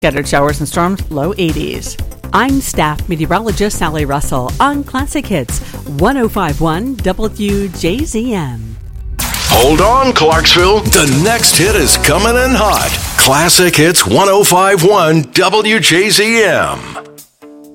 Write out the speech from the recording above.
Scattered showers and storms, low 80s. I'm staff meteorologist Sally Russell on Classic Hits 105.1 WJZM. Hold on, Clarksville. The next hit is coming in hot. Classic Hits 105.1 WJZM.